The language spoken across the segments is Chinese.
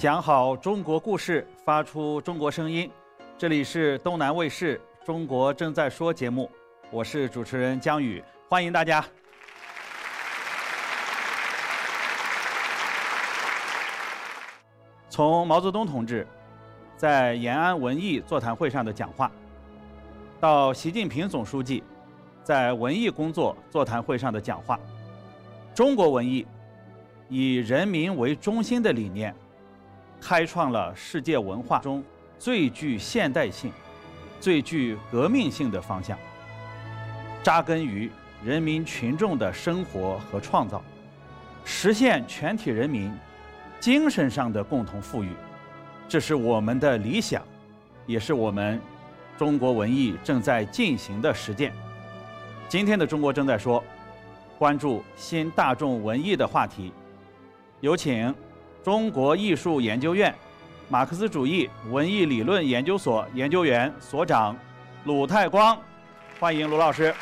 讲好中国故事，发出中国声音。这里是东南卫视《中国正在说》节目，我是主持人江宇，欢迎大家。从毛泽东同志在延安文艺座谈会上的讲话，到习近平总书记在文艺工作座谈会上的讲话，中国文艺以人民为中心的理念，开创了世界文化中最具现代性、最具革命性的方向，扎根于人民群众的生活和创造，实现全体人民精神上的共同富裕。这是我们的理想，也是我们中国文艺正在进行的实践。今天的中国正在说，关注新大众文艺的话题，有请中国艺术研究院马克思主义文艺理论研究所研究员所长鲁太光，欢迎鲁老师。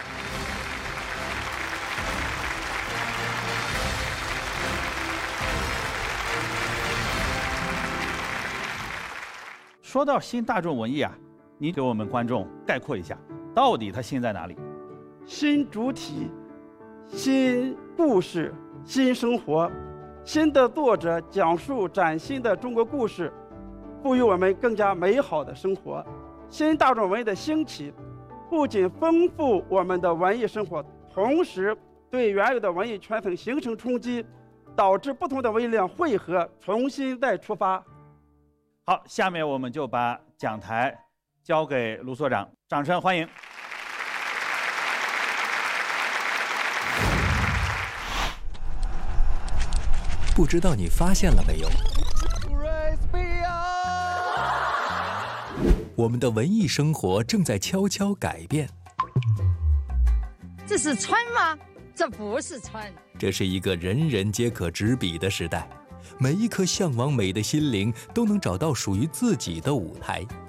说到新大众文艺啊，你给我们观众概括一下，到底它新在哪里？ 新主体、新故事、新生活，新的作者讲述崭新的中国故事，赋予我们更加美好的生活。新大众文艺的兴起，不仅丰富我们的文艺生活，同时对原有的文艺圈层形成冲击，导致不同的文艺力量汇合，重新再出发。 好，下面我们就把讲台交给卢所长，掌声欢迎。 不知道你发现了没有？我们的文艺生活正在悄悄改变。 这是川吗？这不是川。 这是一个人人皆可执笔的时代，每一颗向往美的心灵都能找到属于自己的舞台。